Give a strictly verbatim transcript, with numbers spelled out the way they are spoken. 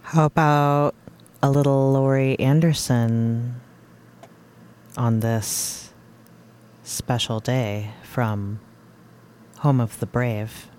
How about a little Laurie Anderson on this special day from Home of the Brave?